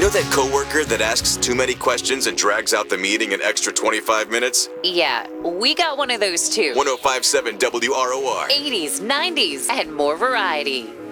know that coworker that asks too many questions and drags out the meeting an extra 25 minutes? Yeah, we got one of those too. 1057 WROR. 80s, 90s, and more variety.